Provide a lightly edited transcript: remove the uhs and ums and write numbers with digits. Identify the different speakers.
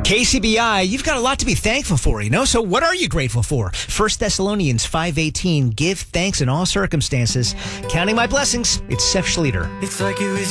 Speaker 1: KCBI, you've got a lot to be thankful for, So what are you grateful for? 1 Thessalonians 5:18, give thanks in all circumstances. Counting my blessings, it's Seth Schleter.
Speaker 2: It's like you